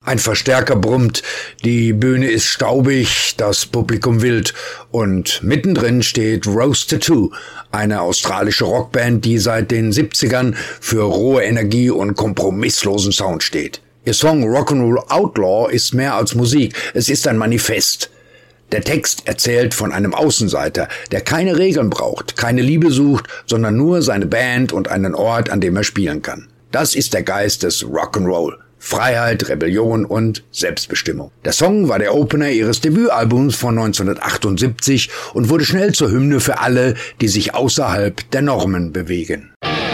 Ein Verstärker brummt, die Bühne ist staubig, das Publikum wild und mittendrin steht Rose Tattoo, eine australische Rockband, die seit den 70ern für rohe Energie und kompromisslosen Sound steht. Ihr Song Rock'n'Roll Outlaw ist mehr als Musik, es ist ein Manifest. Der Text erzählt von einem Außenseiter, der keine Regeln braucht, keine Liebe sucht, sondern nur seine Band und einen Ort, an dem er spielen kann. Das ist der Geist des Rock'n'Roll. Freiheit, Rebellion und Selbstbestimmung. Der Song war der Opener ihres Debütalbums von 1978 und wurde schnell zur Hymne für alle, die sich außerhalb der Normen bewegen.